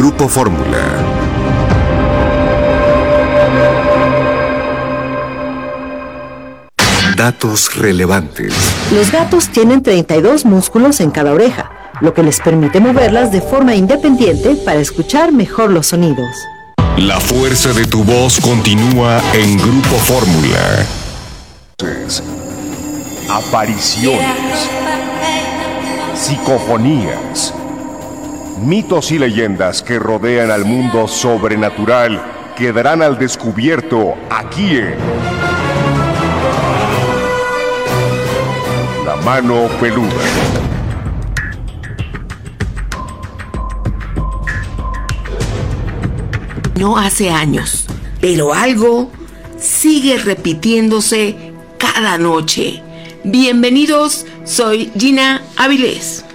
Grupo Fórmula. Datos relevantes. Los gatos tienen 32 músculos en cada oreja, lo que les permite moverlas de forma independiente para escuchar mejor los sonidos. La fuerza de tu voz continúa en Grupo Fórmula. Apariciones, psicofonías, mitos y leyendas que rodean al mundo sobrenatural quedarán al descubierto aquí en La Mano Peluda. No hace años, pero algo sigue repitiéndose cada noche. Bienvenidos, soy Gina Avilés.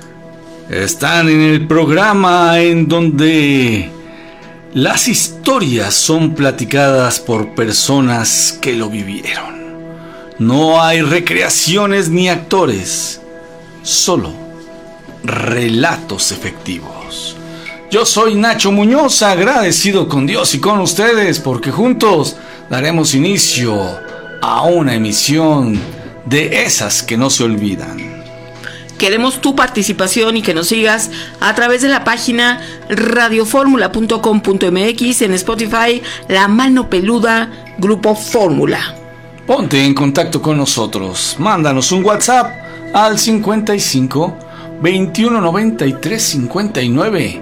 Están en el programa en donde las historias son platicadas por personas que lo vivieron. No hay recreaciones ni actores, solo relatos efectivos. Yo soy Nacho Muñoz, agradecido con Dios y con ustedes porque juntos daremos inicio a una emisión de esas que no se olvidan. Queremos tu participación y que nos sigas a través de la página radioformula.com.mx, en Spotify, La Mano Peluda, Grupo Fórmula. Ponte en contacto con nosotros, mándanos un WhatsApp al 55 21 93 59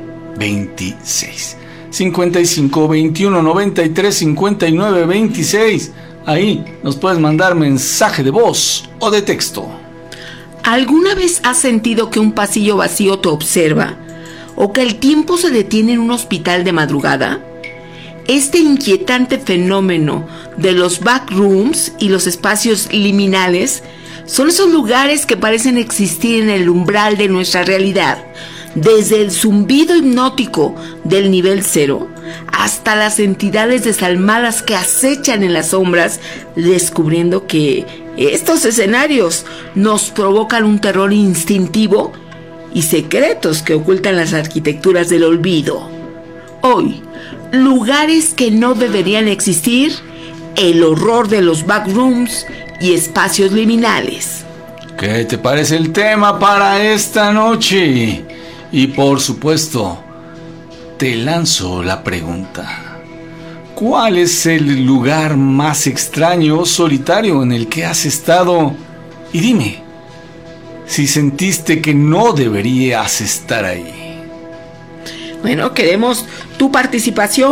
26. 55 21 93 59 26. Ahí nos puedes mandar mensaje de voz o de texto. ¿Alguna vez has sentido que un pasillo vacío te observa o que el tiempo se detiene en un hospital de madrugada? Este inquietante fenómeno de los backrooms y los espacios liminales son esos lugares que parecen existir en el umbral de nuestra realidad, desde el zumbido hipnótico del nivel 0 hasta las entidades desalmadas que acechan en las sombras, descubriendo que estos escenarios nos provocan un terror instintivo y secretos que ocultan las arquitecturas del olvido. Hoy, lugares que no deberían existir, el horror de los backrooms y espacios liminales. ¿Qué te parece el tema para esta noche? Y por supuesto, te lanzo la pregunta. ¿Cuál es el lugar más extraño o solitario en el que has estado? Y dime, si sentiste que no deberías estar ahí. Bueno, queremos tu participación.